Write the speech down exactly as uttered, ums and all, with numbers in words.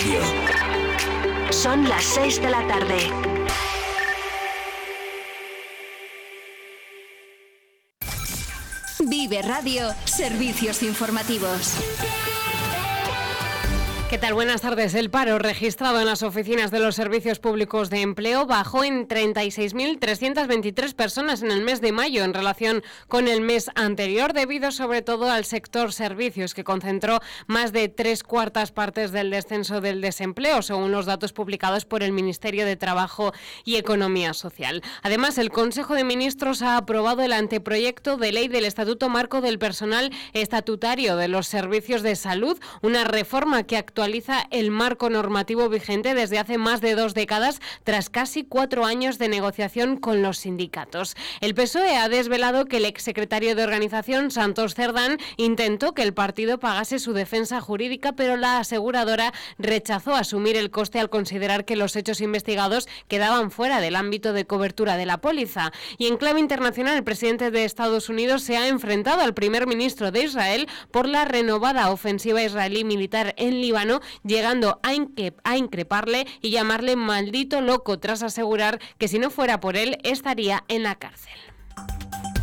Radio. Son las seis de la tarde. Vive Radio, servicios informativos. ¿Qué tal? Buenas tardes. El paro registrado en las oficinas de los servicios públicos de empleo bajó en treinta y seis mil trescientas veintitrés personas en el mes de mayo en relación con el mes anterior, debido sobre todo al sector servicios, que concentró más de tres cuartas partes del descenso del desempleo, según los datos publicados por el Ministerio de Trabajo y Economía Social. Además, el Consejo de Ministros ha aprobado el anteproyecto de ley del Estatuto Marco del Personal Estatutario de los Servicios de Salud, una reforma que actualiza el marco normativo vigente desde hace más de dos décadas, tras casi cuatro años de negociación con los sindicatos. El P S O E ha desvelado que el exsecretario de Organización, Santos Cerdán, intentó que el partido pagase su defensa jurídica, pero la aseguradora rechazó asumir el coste al considerar que los hechos investigados quedaban fuera del ámbito de cobertura de la póliza. Y en clave internacional, el presidente de Estados Unidos se ha enfrentado al primer ministro de Israel por la renovada ofensiva israelí militar en Líbano, llegando a, inque- a increparle y llamarle maldito loco, tras asegurar que si no fuera por él estaría en la cárcel.